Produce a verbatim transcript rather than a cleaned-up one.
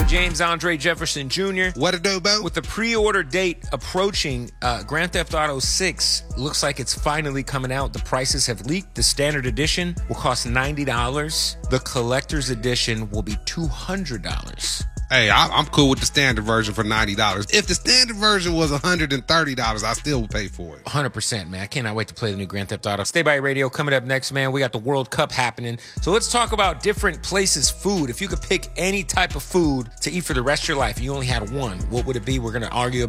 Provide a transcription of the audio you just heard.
James Andre Jefferson Junior What a do, Bo? With the pre-order date approaching, uh, Grand Theft Auto six looks like it's finally coming out. The prices have leaked. The standard edition will cost ninety dollars. The collector's edition will be two hundred dollars. Hey, I, I'm cool with the standard version for ninety dollars. If the standard version was one hundred thirty dollars, I still would pay for it. one hundred percent, man. I cannot wait to play the new Grand Theft Auto. Stay by Radio. Coming up next, man, we got the World Cup happening. So let's talk about different places' food. If you could pick any type of food to eat for the rest of your life and you only had one, what would it be? We're going to argue